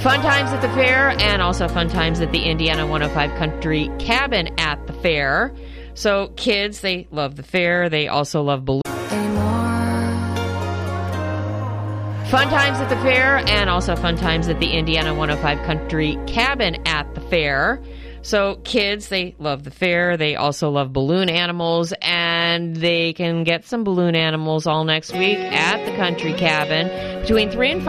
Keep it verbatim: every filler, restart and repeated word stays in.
Fun times at the fair, and also fun times at the Indiana one oh five Country Cabin at the fair. So kids, they love the fair. They also love balloons. Fun times at the fair, and also fun times at the Indiana one oh five Country Cabin at the fair. So kids, they love the fair. They also love balloon animals, and they can get some balloon animals all next week at the Country Cabin between three and five.